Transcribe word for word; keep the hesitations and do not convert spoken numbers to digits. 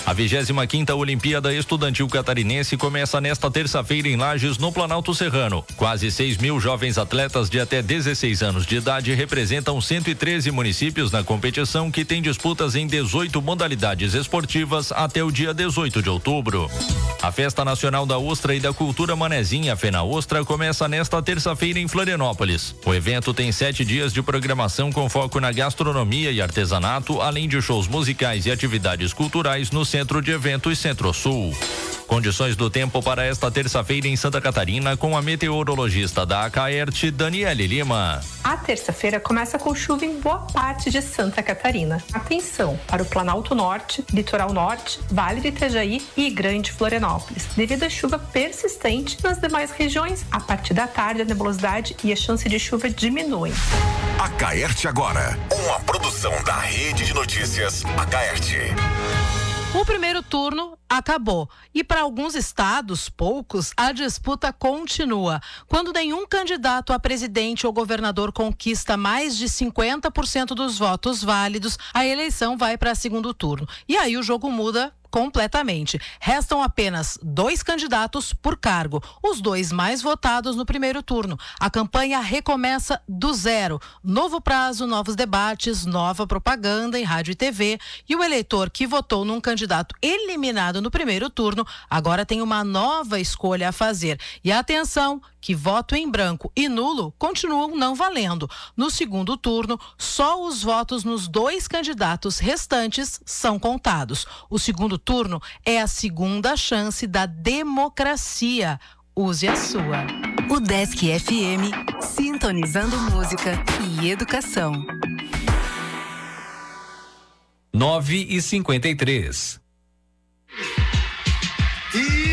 A vigésima quinta Olimpíada Estudantil Catarinense começa nesta terça-feira em Lages, no Planalto Serrano. Quase seis mil jovens atletas de até dezesseis anos de idade representam cento e treze municípios na competição, que tem disputas em dezoito modalidades esportivas até o dia dezoito de outubro. A Festa Nacional da Ostra e da Cultura Manezinha, Fena Ostra, começa nesta terça-feira em Florianópolis. O evento tem sete dias de programação com foco na gastronomia e artesanato, além de shows musicais e atividades culturais no Centro de Eventos Centro-Sul. Condições do tempo para esta terça-feira em Santa Catarina, com a meteorologista da Acaerte, Daniele Lima. A terça-feira começa com chuva em boa parte de Santa Catarina. Atenção para o Planalto Norte, Litoral Norte, Vale do Itajaí e Grande Florianópolis. Devido à chuva persistente nas demais regiões, a partir da tarde a nebulosidade e a chance de chuva diminuem. Acaerte agora, uma produção da Rede de Notícias Acaerte. O primeiro turno acabou e para alguns estados, poucos, a disputa continua. Quando nenhum candidato a presidente ou governador conquista mais de cinquenta por cento dos votos válidos, a eleição vai para segundo turno. E aí o jogo muda completamente. Restam apenas dois candidatos por cargo, os dois mais votados no primeiro turno. A campanha recomeça do zero. Novo prazo, novos debates, nova propaganda em rádio e T V. E o eleitor que votou num candidato eliminado no primeiro turno agora tem uma nova escolha a fazer. E atenção, que voto em branco e nulo continuam não valendo. No segundo turno, só os votos nos dois candidatos restantes são contados. O segundo turno é a segunda chance da democracia. Use a sua. O Desk F M, sintonizando música e educação. nove e cinquenta e três.